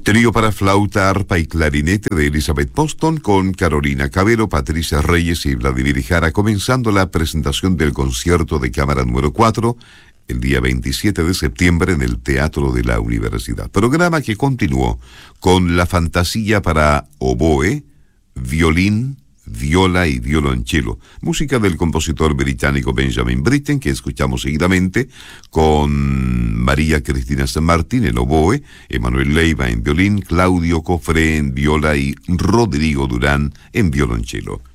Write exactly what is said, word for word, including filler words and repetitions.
Trío para flauta, arpa y clarinete de Elizabeth Poston con Carolina Cabero, Patricia Reyes y Vladimir Jara, comenzando la presentación del concierto de cámara número cuatro el día veintisiete de septiembre en el Teatro de la Universidad. Programa que continuó con la fantasía para oboe, violín, viola y violonchelo, música del compositor británico Benjamin Britten, que escuchamos seguidamente, con María Cristina San Martín en oboe, Emanuel Leiva en violín, Claudio Cofré en viola y Rodrigo Durán en violonchelo.